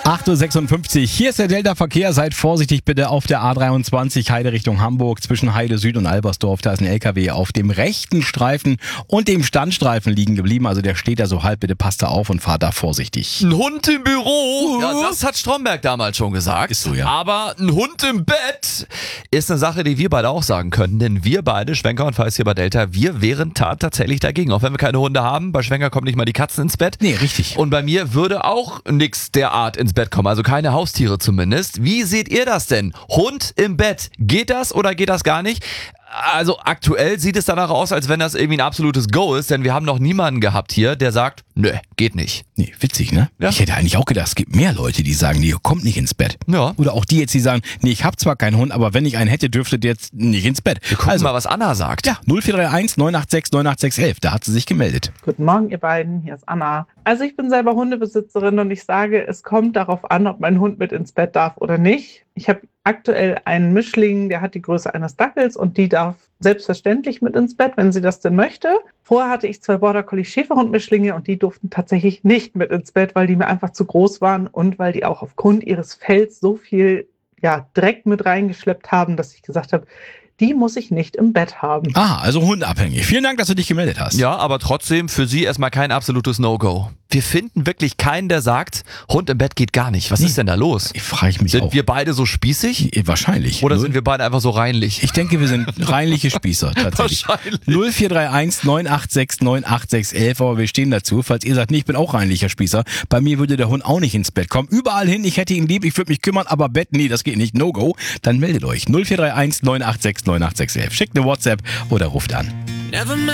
8.56 Uhr, hier ist der Delta-Verkehr. Seid vorsichtig bitte auf der A23 Heide Richtung Hamburg zwischen Heide Süd und Albersdorf. Da ist ein LKW auf dem rechten Streifen und dem Standstreifen liegen geblieben. Also der steht da so halb. Bitte passt da auf und fahrt da vorsichtig. Ein Hund im Büro, ja, das hat Stromberg damals schon gesagt. Ist so, ja. Aber ein Hund im Bett ist eine Sache, die wir beide auch sagen können. Denn wir beide, Schwenker und Feist hier bei Delta, wir wären tatsächlich dagegen. Auch wenn wir keine Hunde haben, bei Schwenker kommen nicht mal die Katzen ins Bett. Nee, richtig. Und bei mir würde auch nix derart ins Bett kommen, also keine Haustiere zumindest. Wie seht ihr das denn? Hund im Bett, geht das oder geht das gar nicht? Also aktuell sieht es danach aus, als wenn das irgendwie ein absolutes Go ist, denn wir haben noch niemanden gehabt hier, der sagt, nö, geht nicht. Nee, witzig, ne? Ja. Ich hätte eigentlich auch gedacht, es gibt mehr Leute, die sagen, nee, kommt nicht ins Bett. Ja. Oder auch die jetzt, die sagen, nee, ich habe zwar keinen Hund, aber wenn ich einen hätte, dürftet ihr jetzt nicht ins Bett. Wir gucken mal, was Anna sagt. Ja, 0431 986 98611, da hat sie sich gemeldet. Guten Morgen, ihr beiden. Hier ist Anna. Also ich bin selber Hundebesitzerin und ich sage, es kommt darauf an, ob mein Hund mit ins Bett darf oder nicht. Ich habe aktuell einen Mischling, der hat die Größe eines Dackels und die darf selbstverständlich mit ins Bett, wenn sie das denn möchte. Vorher hatte ich 2 Border Collie Schäferhund-Mischlinge und die durften tatsächlich nicht mit ins Bett, weil die mir einfach zu groß waren und weil die auch aufgrund ihres Fells so viel Dreck mit reingeschleppt haben, dass ich gesagt habe, die muss ich nicht im Bett haben. Ah, also hundabhängig. Vielen Dank, dass du dich gemeldet hast. Ja, aber trotzdem für sie erstmal kein absolutes No-Go. Wir finden wirklich keinen, der sagt, Hund im Bett geht gar nicht. Was ist denn da los? Ich frage mich Sind auch. wir beide so spießig? Wahrscheinlich. Oder sind wir beide einfach so reinlich? Ich denke, wir sind reinliche Spießer, tatsächlich. Wahrscheinlich. 0431 986 98611, aber wir stehen dazu. Falls ihr sagt, nee, ich bin auch reinlicher Spießer, bei mir würde der Hund auch nicht ins Bett kommen. Überall hin, ich hätte ihn lieb, ich würde mich kümmern, aber Bett, nee, das geht nicht, No-Go. Dann meldet euch. 0431 986 98611. Schickt eine WhatsApp oder ruft an. Never mind.